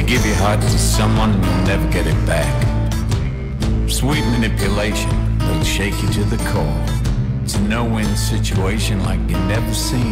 give your heart to someone and you'll never get it back. Sweet manipulation that'll shake you to the core. It's a no-win situation like you've never seen.